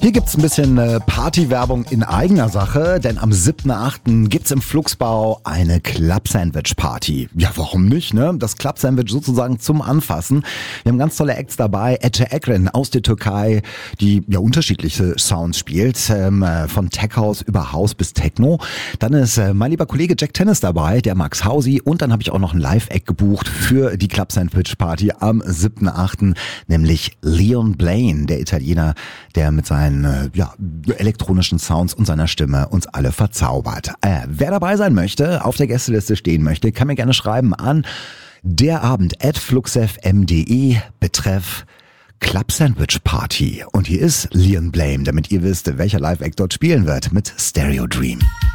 Hier gibt's ein bisschen Partywerbung in eigener Sache, denn am 7.8. gibt's im Flugsbau eine Club-Sandwich-Party. Ja, warum nicht, ne? Das Club-Sandwich sozusagen zum Anfassen. Wir haben ganz tolle Acts dabei. Ece Ekren aus der Türkei, die ja unterschiedliche Sounds spielt, von Tech House über House bis Techno. Dann ist mein lieber Kollege Jack Tennis dabei, der Max Hausi, und dann habe ich auch noch ein Live-Act gebucht für die Club-Sandwich-Party am 7.8., nämlich Leon Blaine, der Italiener, der mit seinen elektronischen Sounds und seiner Stimme uns alle verzaubert. Wer dabei sein möchte, auf der Gästeliste stehen möchte, kann mir gerne schreiben an derabend@fluxfm.de betreff Club Sandwich Party. Und hier ist Leon Blaine, damit ihr wisst, welcher Live-Act dort spielen wird mit Stereo Dream.